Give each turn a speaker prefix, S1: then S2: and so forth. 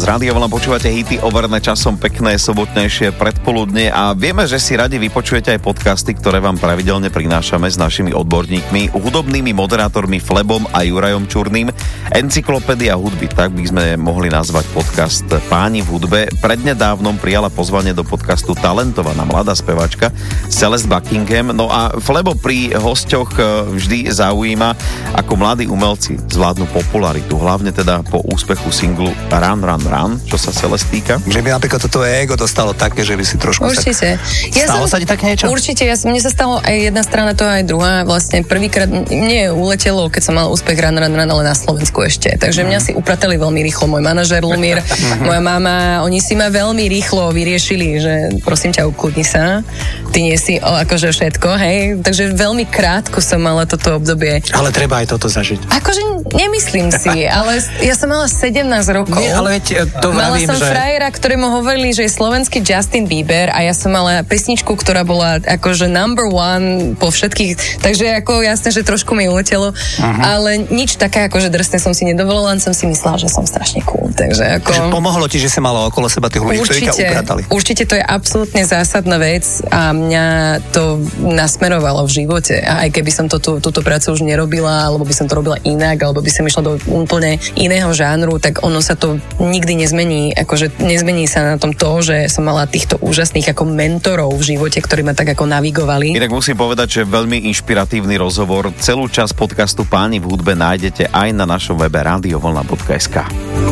S1: Rádio Vlna, počúvate hity overné časom, pekné sobotnejšie predpoludne a vieme, že si radi vypočujete aj podcasty, ktoré vám pravidelne prinášame s našimi odborníkmi, hudobnými moderátormi Flebom a Jurajom Čurným. Encyklopédia hudby, tak by sme mohli nazvať podcast Páni v hudbe. Prednedávnom prijala pozvanie do podcastu talentovaná mladá spevačka Celeste Buckingham. No a Flebo pri hosťoch vždy zaujíma, ako mladí umelci zvládnu popularitu, hlavne teda po úspechu singlu Run, Run, Run, čo sa Celeste týka.
S2: Že by napríklad toto ego dostalo také, že by si trošku...
S3: Určite.
S2: Stalo sa ti tak niečo?
S3: Určite, mne sa stalo aj jedna strana toho, aj druhá. Vlastne prvýkrát mne uletelo, keď som mal úspech Run, Run, Run, ale na Slovensku ešte. Takže mňa si upratali veľmi rýchlo. Môj manažér Lumír, moja mama, oni si ma veľmi rýchlo vyriešili, že prosím ťa, ukludni sa. Ty nie si akože všetko, hej. Takže veľmi krátko som mala toto obdobie.
S2: Ale treba aj toto zažiť.
S3: Akože nemyslím si, ale ja som mala 17 rokov.
S2: Nie, ale veď to
S3: mala
S2: vravím,
S3: som frajera, ktorému hovorili, že je slovenský Justin Bieber a ja som mala pesničku, ktorá bola akože number one po všetkých, takže ako jasné, že trošku mi uletelo, ale nič také akože drsné som si nedovolila, len som si myslela, že som strašne cool, takže ako...
S2: Že pomohlo ti, že si mala okolo seba tých ľudí, ktorí ťa upratali.
S3: Určite to je absolútne zásadná vec a mňa to nasmerovalo v živote a aj keby som túto prácu už nerobila, alebo by som to robila inak, alebo by som išla do úplne iného žánru, tak ono sa to nikdy nezmení, akože nezmení sa na tom to, že som mala týchto úžasných ako mentorov v živote, ktorí ma tak ako navigovali.
S1: Inak musím povedať, že veľmi inšpiratívny rozhovor. Celú časť podcastu Páni v hudbe nájdete aj na našom webe radiovolna.sk.